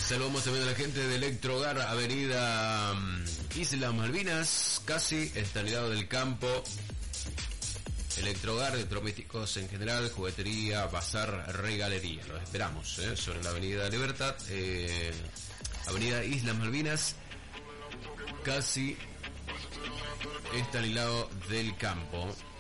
Saludamos también a la gente de Electrohogar, avenida Islas Malvinas, casi estalidado del campo. Electrohogar, electrodomésticos en general, juguetería, bazar, regalería. Los esperamos sobre la avenida Libertad, avenida Islas Malvinas, casi estalidado del campo.